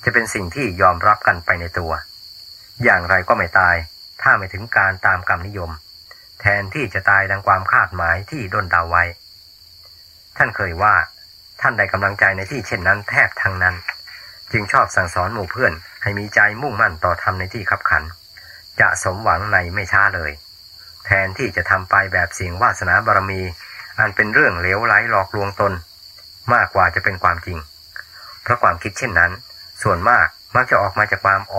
จะเป็นสิ่งที่ยอมรับกันไปในตัวอย่างไรก็ไม่ตายถ้าไม่ถึงการตามกรรมนิยมแทนที่จะตายดังความคาดหมายที่ด้นเดาไว้ท่านเคยว่าท่านได้กำลังใจในที่เช่นนั้นแทบทั้งนั้นจึงชอบสั่งสอนหมู่เพื่อนให้มีใจมุ่งมั่นต่อธรรมในที่คับขันจะสมหวังในไม่ช้าเลยแทนที่จะทำไปแบบเสี่ยงวาสนาบารมีอันเป็นเรื่องเหลวไหลหลอกลวงตนมากกว่าจะเป็นความจริงเพราะความคิดเช่นนั้นส่วนมากมักจะออกมาจากความ